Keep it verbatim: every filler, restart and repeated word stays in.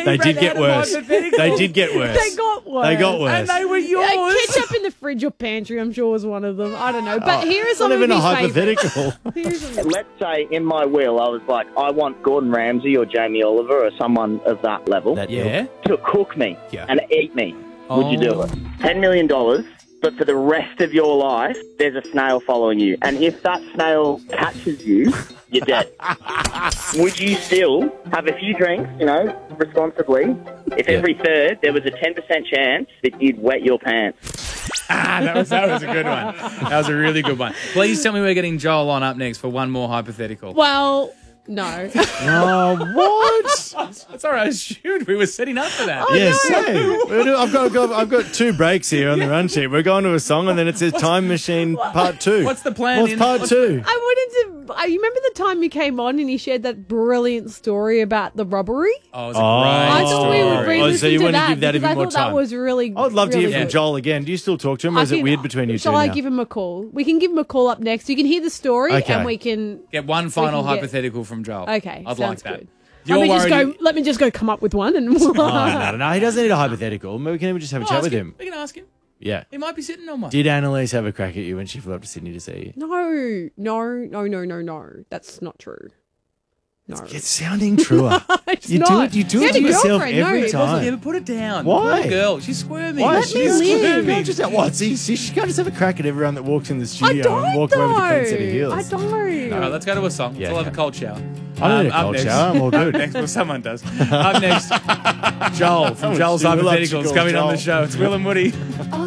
They did ran get out of worse. hypotheticals. They did get worse. They got worse. They got worse. And they were yours. Yeah, ketchup in the fridge or pantry, I'm sure, was one of them. I don't know. But Oh, here are some not of even his a favourites. hypothetical. Here's some- Let's say in my will, I was like, I want Gordon Ramsay or Jamie Oliver or someone of that level That Yeah. to cook me Yeah. and eat me. Would you do Oh. it? ten million dollars, but for the rest of your life, there's a snail following you. And if that snail catches you, you're dead. Would you still have a few drinks, you know, responsibly, if Yeah. every third there was a ten percent chance that you'd wet your pants? Ah, that was that was a good one. That was a really good one. Please tell me we're getting Joel on up next for one more hypothetical. Well, no. Oh, what? That's all right. I assumed we were setting up for that. Yes, same. We'll do- I've got, I've got I've got two breaks here on the run sheet. We're going to a song, and then it says Time Machine Part Two. What's the plan What's in- Part what's- Two? I wanted to. I you remember the time you came on and you shared that brilliant story about the robbery? Oh, it's a Oh. great I thought we would story. re Oh, listen so you to want to that give that a because bit I more thought time? that was really. I would love to really hear from good. Joel again. Do you still talk to him, or I is it can- weird between you two Shall I now? give him a call? We can give him a call up next. You can hear the story Okay. and we can. Get one final can get- hypothetical from Joel. Okay, I'd sounds like that. good. You're let me just worried go. Let me just go come up with one and. Oh, no, no, no. He doesn't need a hypothetical. Maybe we can even just have a I'll chat ask with him. We can ask him. Yeah. He might be sitting on one. Did Annalise have a crack at you when she flew up to Sydney to see you? No, no, no, no, no, no. That's not true. No, It's sounding truer. it's You do not. it- you do She it had to a yourself girlfriend, no, every it time. wasn't- Yeah, but put it down. Why? Poor girl. She's squirming. Why? Let me She's live. squirming. No, Not just that. What? See, see, she can't just have a crack at everyone that walks in the I studio and don't walk though. away with a clean set of heels. I don't. All right, let's go to a song. Yeah, Let's all have okay. a cold shower. I don't need a up cold next- shower. I'm all good. Up next, well, someone does. Up next, Joel from Oh, Joel's she will love to Hypotheticals call coming on the Joel. show. It's Will and Woody.